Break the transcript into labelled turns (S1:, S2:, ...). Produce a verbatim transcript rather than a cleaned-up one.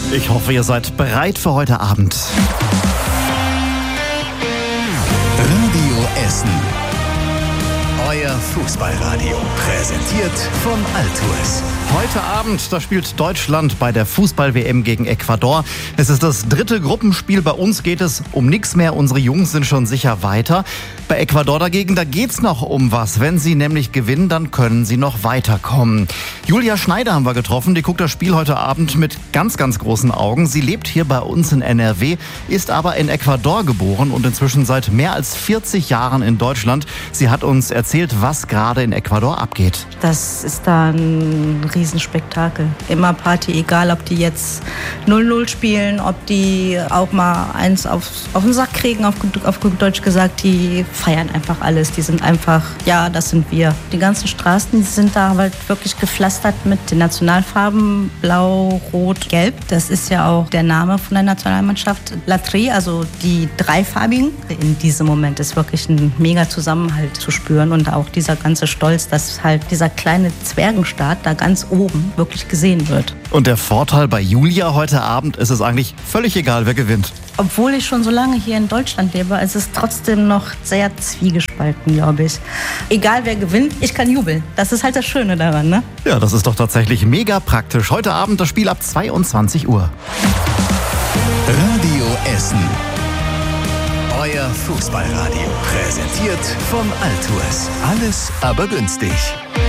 S1: Ich hoffe, ihr seid bereit für heute Abend.
S2: Radio Essen. Euer Fußballradio. Präsentiert von Altours.
S1: Heute Abend, da spielt Deutschland bei der Fußball-W M gegen Ecuador. Es ist das dritte Gruppenspiel. Bei uns geht es um nichts mehr. Unsere Jungs sind schon sicher weiter. Bei Ecuador dagegen, da geht's noch um was. Wenn sie nämlich gewinnen, dann können sie noch weiterkommen. Julia Schneider haben wir getroffen. Die guckt das Spiel heute Abend mit ganz, ganz großen Augen. Sie lebt hier bei uns in N R W, ist aber in Ecuador geboren und inzwischen seit mehr als vierzig Jahren in Deutschland. Sie hat uns erzählt, was gerade in Ecuador abgeht.
S3: Das ist da ein Riesenspektakel. Immer Party, egal ob die jetzt null null spielen, ob die auch mal eins auf, auf den Sack kriegen, auf, auf gut Deutsch gesagt, die feiern einfach alles. Die sind einfach, ja, das sind wir. Die ganzen Straßen, die sind da halt wirklich gepflastert mit den Nationalfarben Blau, Rot, Gelb. Das ist ja auch der Name von der Nationalmannschaft. La Tri, also die dreifarbigen. In diesem Moment ist wirklich ein mega Zusammenhalt zu spüren und auch dieser ganze Stolz, dass halt dieser kleine Zwergenstaat da ganz oben wirklich gesehen wird.
S1: Und der Vorteil bei Julia heute Abend ist es eigentlich völlig egal, wer gewinnt.
S3: Obwohl ich schon so lange hier in Deutschland lebe, ist es trotzdem noch sehr zwiegespalten, glaube ich. Egal wer gewinnt, ich kann jubeln. Das ist halt das Schöne daran, ne?
S1: Ja, das ist doch tatsächlich mega praktisch. Heute Abend das Spiel ab zweiundzwanzig Uhr.
S2: Radio Essen. Euer Fußballradio. Präsentiert von Altours. Alles aber günstig.